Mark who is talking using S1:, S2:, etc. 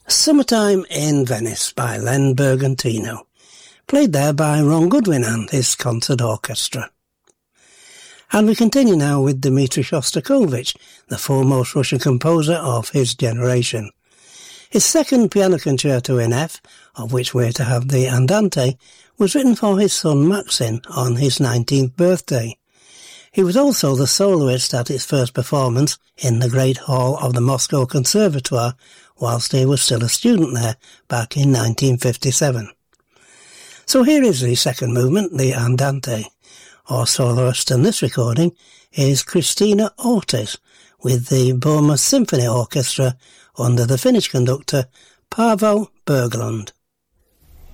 S1: Summertime in Venice by Len Bergantino, played there by Ron Goodwin and his concert orchestra. And we continue now with Dmitri Shostakovich, the foremost Russian composer of his generation. His second piano concerto in F, of which we're to have the Andante, was written for his son Maxim on his 19th birthday. He was also the soloist at its first performance in the Great Hall of the Moscow Conservatoire, whilst he was still a student there back in 1957. So here is the second movement, the Andante. Our soloist in this recording is Christina Ortiz with the Burma Symphony Orchestra under the Finnish conductor Paavo Berglund.